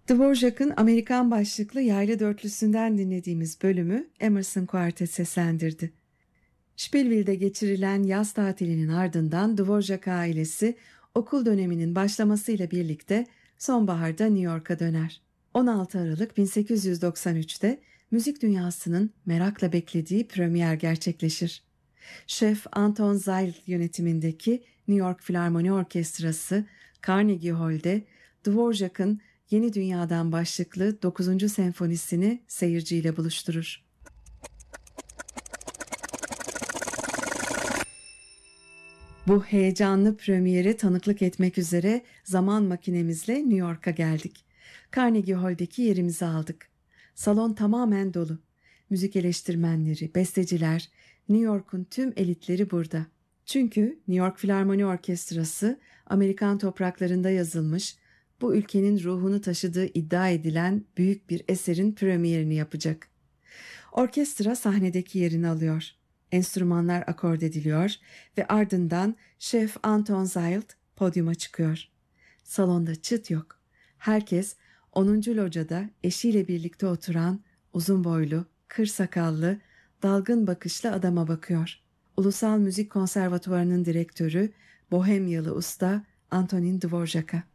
Dvorak'ın Amerikan başlıklı Yaylı Dörtlüsü'nden dinlediğimiz bölümü Emerson Quartet seslendirdi. Spillville'de geçirilen yaz tatilinin ardından Dvorak ailesi okul döneminin başlamasıyla birlikte sonbaharda New York'a döner. 16 Aralık 1893'te müzik dünyasının merakla beklediği premier gerçekleşir. Şef Anton Zeil yönetimindeki New York Filarmoni Orkestrası Carnegie Hall'de Dvorak'ın Yeni Dünya'dan başlıklı 9. senfonisini seyirciyle buluşturur. Bu heyecanlı premiere tanıklık etmek üzere zaman makinemizle New York'a geldik. Carnegie Hall'deki yerimizi aldık. Salon tamamen dolu. Müzik eleştirmenleri, besteciler, New York'un tüm elitleri burada. Çünkü New York Filarmoni Orkestrası Amerikan topraklarında yazılmış, bu ülkenin ruhunu taşıdığı iddia edilen büyük bir eserin premierini yapacak. Orkestra sahnedeki yerini alıyor. Enstrümanlar akord ediliyor ve ardından Şef Anton Zeil podyuma çıkıyor. Salonda çıt yok. Herkes 10. locada eşiyle birlikte oturan uzun boylu, kır sakallı, dalgın bakışlı adama bakıyor. Ulusal Müzik Konservatuvarı'nın direktörü Bohemyalı usta Antonin Dvorak'a.